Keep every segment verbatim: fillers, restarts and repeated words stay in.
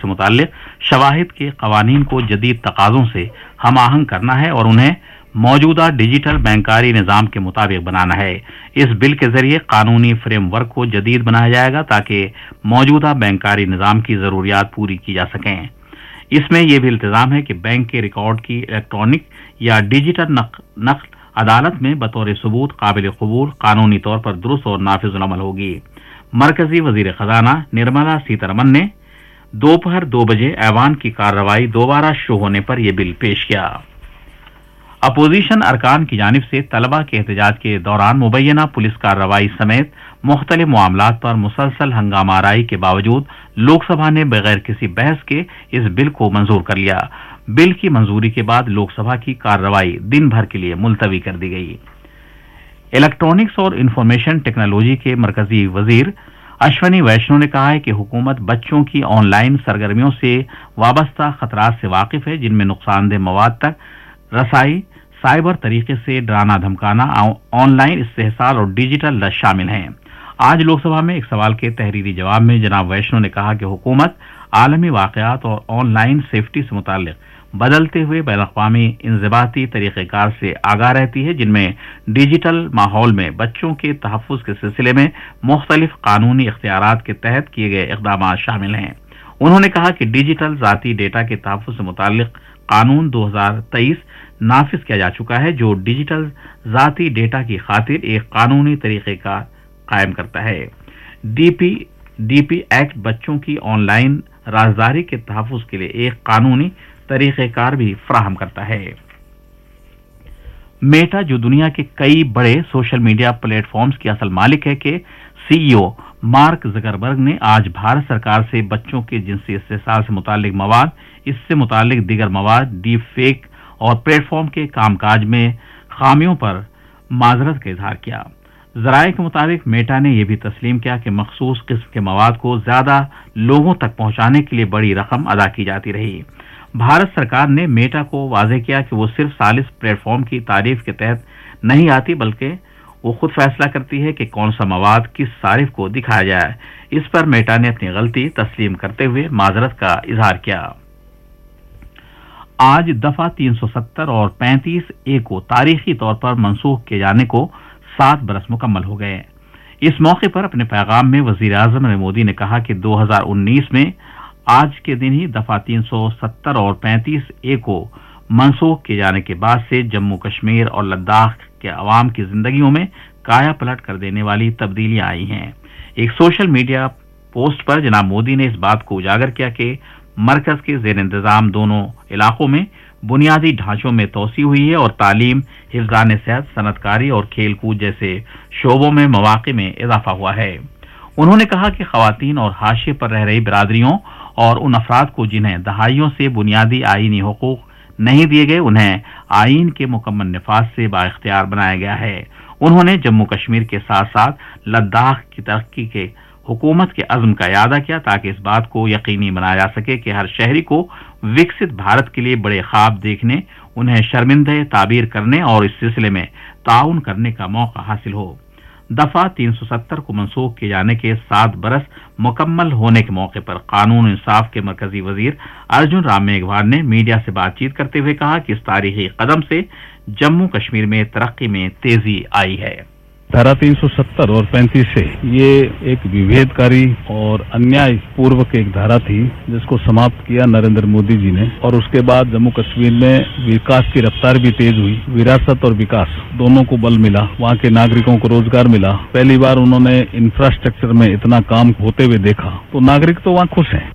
मुताल्लिक शवाहिद के कवानीन को जदीद तकाज़ों से हम आहंग करना है और उन्हें मौजूदा डिजिटल बैंकारी निज़ाम के मुताबिक बनाना है। इस बिल के जरिए कानूनी फ्रेमवर्क को जदीद बनाया जाएगा ताकि मौजूदा बैंकारी निज़ाम की ज़रूरियात पूरी की जा सकें। इसमें यह भी इल्तिज़ाम है कि बैंक के रिकॉर्ड की इलेक्ट्रॉनिक या डिजिटल नकल अदालत में बतौर सबूत काबिल कबूल कानूनी तौर पर दुरुस्त और नाफिजुल अमल होगी। मरकजी वजीर खजाना निर्मला सीतारमन ने दोपहर दो बजे ऐवान की कार्रवाई दोबारा शुरू होने पर यह बिल पेश किया। अपोजिशन अरकान की जानिब से तलबा के एहतजाज के दौरान मुबैना पुलिस कार्रवाई समेत मुख्तलिफ मामलात पर मुसलसल हंगामा आराई के बावजूद लोकसभा ने बगैर किसी बहस के इस बिल को मंजूर कर लिया। बिल की मंजूरी के बाद लोकसभा की कार्रवाई दिन भर के लिए मुलतवी कर दी गई। इलेक्ट्रॉनिक्स और इंफॉर्मेशन टेक्नोलॉजी के मरकजी वजीर अश्वनी वैष्णव ने कहा है कि हुकूमत बच्चों की ऑनलाइन सरगर्मियों से वाबस्ता खतरात से वाकिफ है, जिनमें नुकसानदेह मवाद तक रसाई, साइबर तरीके से डराना धमकाना, ऑनलाइन इस्तेहसाल और डिजिटल लत शामिल हैं। आज लोकसभा में एक सवाल के तहरीरी जवाब में जनाब वैष्णव ने कहा कि हुकूमत आलमी वाकयात और ऑनलाइन सेफ्टी से मुताल्लिक बदलते हुए बैनुल-अक़वामी इंज़िबाती तरीक़ेकार से आगाह रहती है, जिनमें डिजिटल माहौल में बच्चों के तहफ़्फ़ुज़ के सिलसिले में मुख्तलिफ कानूनी इख्तियारात के तहत किए गए इक़दामात शामिल हैं। उन्होंने कहा कि डिजिटल ज़ाती डेटा के तहफ़्फ़ुज़ से मुताल्लिक कानून दो हजार तेईस नाफिज किया जा चुका है, जो डिजिटल ज़ाती डेटा की खातिर एक कानूनी तरीक़ेकार कायम करता है। डीपी डीपी एक्ट बच्चों की ऑनलाइन राजदारी के तहफ़्फ़ुज़ के लिए एक कानूनी तरीक़ेकार भी फराहम करता है। मेटा, जो दुनिया के कई बड़े सोशल मीडिया प्लेटफॉर्म्स की असल मालिक है, के सीईओ मार्क ज़करबर्ग ने आज भारत सरकार से बच्चों के जिनसी इस्तेहसाल से मुताल्लिक मवाद, इससे मुताल्लिक दीगर मवाद, डीप फेक और प्लेटफॉर्म के कामकाज में खामियों पर माजरत का इजहार किया। ज़राए के मुताबिक मेटा ने यह भी तस्लीम किया कि मखसूस किस्म के मवाद को ज्यादा लोगों तक पहुंचाने के लिए बड़ी रकम अदा की जाती रही। भारत सरकार ने मेटा को वाज़ेह किया कि वो सिर्फ सालिस प्लेटफॉर्म की तारीफ के तहत नहीं आती, बल्कि वो खुद फैसला करती है कि कौन सा मवाद किस सारिफ को दिखाया जाए। इस पर मेटा ने अपनी गलती तस्लीम करते हुए माजरत का इजहार किया। आज दफा तीन सौ सत्तर और पैंतीस ए को तारीखी तौर पर मनसूख किए जाने को सात बरस मुकम्मल हो गए। इस मौके पर अपने पैगाम में वजीर आजम नरेंद्र मोदी ने कहा कि दो हजार उन्नीस में आज के दिन ही दफा तीन सौ सत्तर और पैंतीस ए को मनसूख किए जाने के बाद से जम्मू कश्मीर और लद्दाख के अवाम की जिंदगियों में काया पलट कर देने वाली तब्दीलियां आई हैं। एक सोशल मीडिया पोस्ट पर जनाब मोदी ने इस बात को उजागर किया कि मरकज के जेर इंतजाम दोनों इलाकों में बुनियादी ढांचों में तोसी हुई है और तालीम, हिफ्ज़ान सेहत, सनतकारी और खेल कूद जैसे शोबों में मौक़े में इजाफा हुआ है। उन्होंने कहा कि ख़वातीन और हाशिए पर रह रही बरादरियों और उन अफराद को जिन्हें दहाइयों से बुनियादी आईनी हुकूक नहीं दिए गए, उन्हें आईन के मुकम्मल निफाज से बाइख्तियार बनाया गया है। उन्होंने जम्मू कश्मीर के साथ साथ लद्दाख की तरक्की के हुकूमत के अज़्म का यादा किया ताकि इस बात को यकीनी बनाया जा सके कि हर शहरी को विकसित भारत के लिए बड़े ख्वाब देखने, उन्हें शर्मिंदे ताबीर करने और इस सिलसिले में ताउन करने का मौका हासिल हो। दफा तीन सौ सत्तर को मनसूख किए जाने के सात बरस मुकम्मल होने के मौके पर कानून इंसाफ के मरकजी वजीर अर्जुन राम मेघवाल ने मीडिया से बातचीत करते हुए कहा कि इस तारीखी कदम से जम्मू कश्मीर में तरक्की में तेजी आई है। धारा तीन सौ सत्तर और पैंतीस से ये एक विभेदकारी और अन्याय पूर्वक एक धारा थी जिसको समाप्त किया नरेंद्र मोदी जी ने, और उसके बाद जम्मू कश्मीर में विकास की रफ्तार भी तेज हुई। विरासत और विकास दोनों को बल मिला, वहाँ के नागरिकों को रोजगार मिला। पहली बार उन्होंने इंफ्रास्ट्रक्चर में इतना काम होते हुए देखा, तो नागरिक तो वहाँ खुश हैं।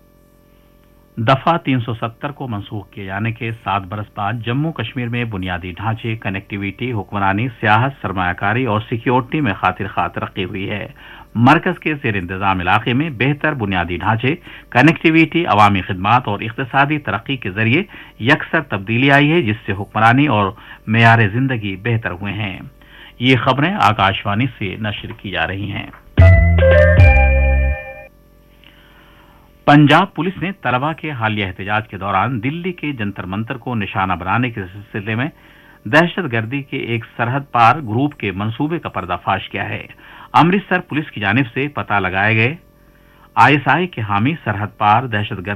दफा तीन सौ सत्तर को मनसूख किए जाने के सात बरस बाद जम्मू कश्मीर में बुनियादी ढांचे, कनेक्टिविटी, हुक्मरानी, सियाहत, सरमायाकारी और सिक्योरिटी में खातिर खा तरक्की हुई है। मरकज के जेर इंतजाम इलाके में बेहतर बुनियादी ढांचे, कनेक्टिविटी, अवामी खिदमात और इक्तिसादी तरक्की के जरिए यकसर तब्दीली आई है, जिससे हुक्मरानी और मेयार जिंदगी बेहतर हुए हैं। ये खबरें आकाशवाणी से नशर की जा रही हैं। पंजाब पुलिस ने तलबा के हालिया एहतजाज के दौरान दिल्ली के जंतर मंतर को निशाना बनाने के सिलसिले में दहशतगर्दी के एक सरहद पार ग्रुप के मंसूबे का पर्दाफाश किया है। अमृतसर पुलिस की जानिब से पता लगाए गए आईएसआई के हामी सरहद पार दहशतगर्द